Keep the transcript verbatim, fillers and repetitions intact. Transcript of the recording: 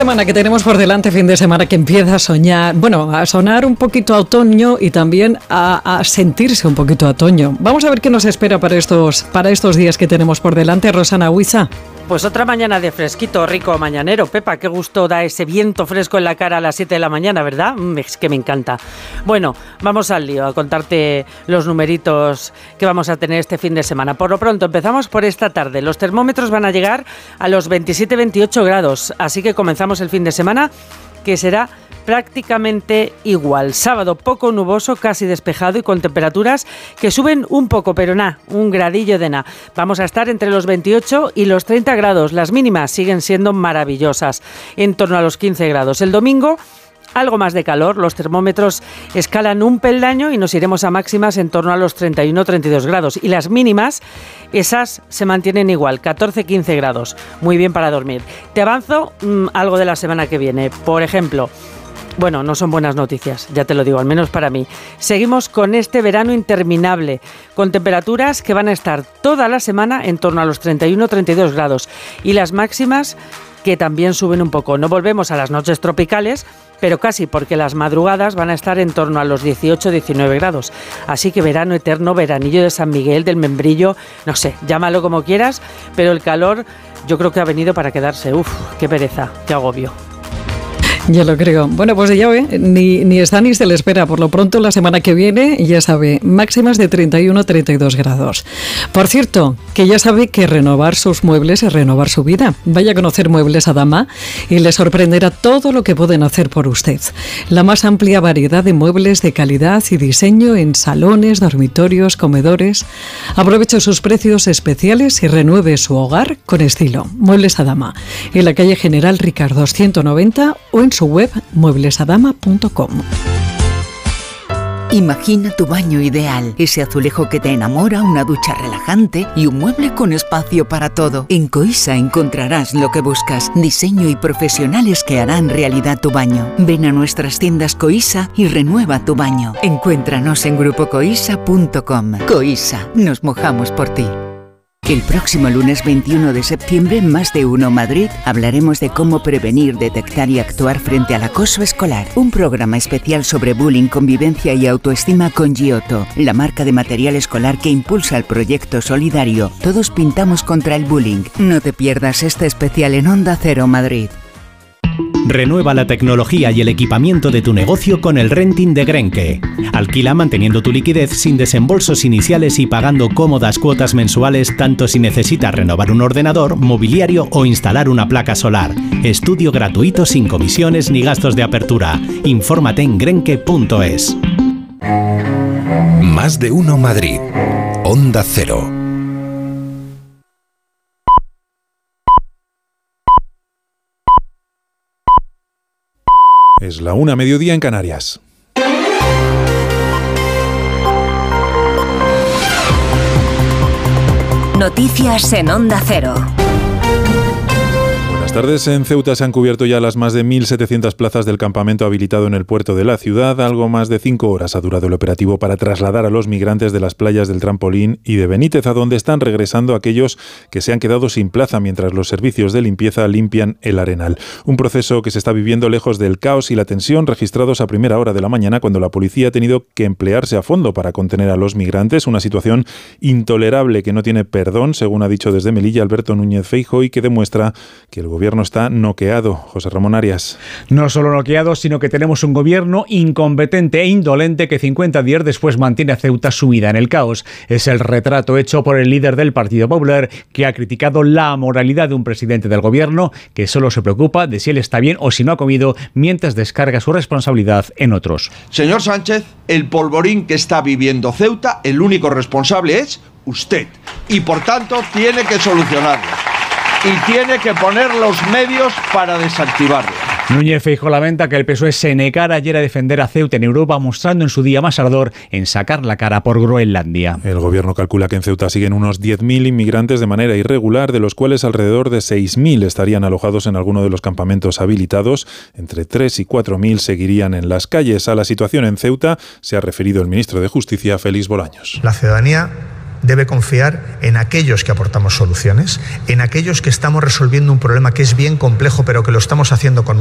Semana que tenemos por delante, fin de semana que empieza a soñar, bueno, a sonar un poquito a otoño y también a, a sentirse un poquito a otoño. Vamos a ver qué nos espera para estos, para estos días que tenemos por delante. Rosana Huiza. Pues otra mañana de fresquito, rico mañanero. Pepa, qué gusto da ese viento fresco en la cara a las siete de la mañana, ¿verdad? Es que me encanta. Bueno, vamos al lío, a contarte los numeritos que vamos a tener este fin de semana. Por lo pronto, empezamos por esta tarde. Los termómetros van a llegar a los veintisiete veintiocho grados, así que comenzamos el fin de semana, que será prácticamente igual. Sábado poco nuboso, casi despejado y con temperaturas que suben un poco, pero nada, un gradillo de nada. Vamos a estar entre los veintiocho y los treinta grados. Las mínimas siguen siendo maravillosas, en torno a los quince grados. El domingo, algo más de calor, los termómetros escalan un peldaño y nos iremos a máximas en torno a los treinta y uno treinta y dos grados. Y las mínimas, esas se mantienen igual, catorce quince grados. Muy bien para dormir. Te avanzo mmm, algo de la semana que viene. Por ejemplo, bueno, no son buenas noticias, ya te lo digo, al menos para mí. Seguimos con este verano interminable, con temperaturas que van a estar toda la semana en torno a los treinta y uno treinta y dos grados. Y las máximas que también suben un poco. No volvemos a las noches tropicales, pero casi, porque las madrugadas van a estar en torno a los dieciocho diecinueve grados. Así que verano eterno, veranillo de San Miguel, del Membrillo, no sé, llámalo como quieras, pero el calor yo creo que ha venido para quedarse. Uf, qué pereza, qué agobio. Yo lo creo. Bueno, pues ya ve, ni, ni está ni se le espera. Por lo pronto, la semana que viene, ya sabe, máximas de treinta y uno treinta y dos grados. Por cierto, que ya sabe que renovar sus muebles es renovar su vida. Vaya a conocer Muebles Adama y le sorprenderá todo lo que pueden hacer por usted. La más amplia variedad de muebles de calidad y diseño en salones, dormitorios, comedores. Aproveche sus precios especiales y renueve su hogar con estilo. Muebles Adama, en la calle General Ricardo ciento noventa o en su web muebles adama punto com. Imagina tu baño ideal, ese azulejo que te enamora, una ducha relajante y un mueble con espacio para todo. En Coisa encontrarás lo que buscas, diseño y profesionales que harán realidad tu baño. Ven a nuestras tiendas Coisa y renueva tu baño. Encuéntranos en grupo coisa punto com. Coisa, nos mojamos por ti. El próximo lunes veintiuno de septiembre, en Más de Uno Madrid, hablaremos de cómo prevenir, detectar y actuar frente al acoso escolar. Un programa especial sobre bullying, convivencia y autoestima con Giotto, la marca de material escolar que impulsa el proyecto solidario Todos Pintamos contra el Bullying. No te pierdas este especial en Onda Cero Madrid. Renueva la tecnología y el equipamiento de tu negocio con el renting de Grenke. Alquila manteniendo tu liquidez sin desembolsos iniciales y pagando cómodas cuotas mensuales, tanto si necesitas renovar un ordenador, mobiliario o instalar una placa solar. Estudio gratuito sin comisiones ni gastos de apertura. Infórmate en grenke punto es. Más de Uno Madrid. Onda Cero. Es la una, mediodía en Canarias. Noticias en Onda Cero. Buenas tardes. En Ceuta se han cubierto ya las más de mil setecientas plazas del campamento habilitado en el puerto de la ciudad. Algo más de cinco horas ha durado el operativo para trasladar a los migrantes de las playas del Trampolín y de Benítez, a donde están regresando aquellos que se han quedado sin plaza mientras los servicios de limpieza limpian el arenal. Un proceso que se está viviendo lejos del caos y la tensión registrados a primera hora de la mañana, cuando la policía ha tenido que emplearse a fondo para contener a los migrantes. Una situación intolerable que no tiene perdón, según ha dicho desde Melilla Alberto Núñez Feijóo, y que demuestra que el gobierno El gobierno está noqueado. José Ramón Arias. No solo noqueado, sino que tenemos un gobierno incompetente e indolente que cincuenta días después mantiene a Ceuta sumida en el caos. Es el retrato hecho por el líder del Partido Popular, que ha criticado la amoralidad de un presidente del gobierno que solo se preocupa de si él está bien o si no ha comido, mientras descarga su responsabilidad en otros. Señor Sánchez, el polvorín que está viviendo Ceuta, el único responsable es usted. Y por tanto tiene que solucionarlo. Y tiene que poner los medios para desactivarlo. Núñez Feijóo lamenta que el P S O E se negara ayer a defender a Ceuta en Europa, mostrando en su día más ardor en sacar la cara por Groenlandia. El gobierno calcula que en Ceuta siguen unos diez mil inmigrantes de manera irregular, de los cuales alrededor de seis mil estarían alojados en alguno de los campamentos habilitados. Entre tres y cuatro mil seguirían en las calles. A la situación en Ceuta se ha referido el ministro de Justicia, Félix Bolaños. La ciudadanía debe confiar en aquellos que aportamos soluciones, en aquellos que estamos resolviendo un problema que es bien complejo, pero que lo estamos haciendo con